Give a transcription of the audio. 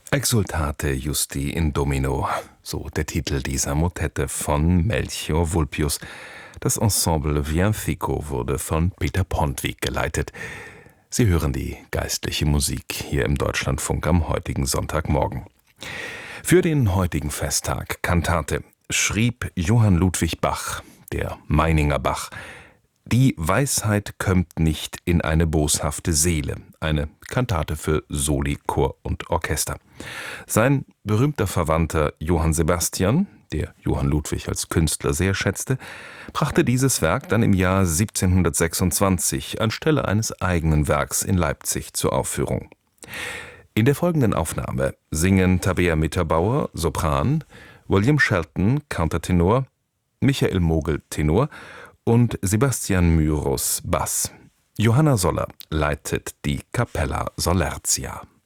Exsultate Justi in Domino, so der Titel dieser Motette von Melchior Vulpius. Das Ensemble Villancico wurde von Peter Pontweg geleitet. Sie hören die geistliche Musik hier im Deutschlandfunk am heutigen Sonntagmorgen. Für den heutigen Festtag Kantate schrieb Johann Ludwig Bach, der Meininger Bach: Die Weisheit kömmt nicht in eine boshafte Seele, eine Kantate für Soli, Chor und Orchester. Sein berühmter Verwandter Johann Sebastian, der Johann Ludwig als Künstler sehr schätzte, brachte dieses Werk dann im Jahr 1726 anstelle eines eigenen Werks in Leipzig zur Aufführung. In der folgenden Aufnahme singen Tabea Mitterbauer, Sopran, William Shelton, Countertenor, Michael Mogel, Tenor und Sebastian Myrus, Bass. Johanna Soller leitet die Capella Solertia.